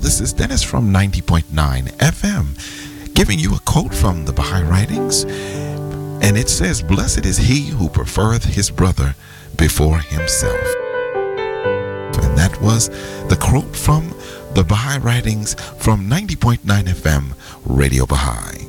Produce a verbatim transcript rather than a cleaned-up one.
this is Dennis from ninety point nine F M, giving you a quote from the Baha'i Writings. And it says, "Blessed is he who prefereth his brother before himself." And that was the quote from the Baha'i Writings from ninety point nine F M, Radio Baha'i.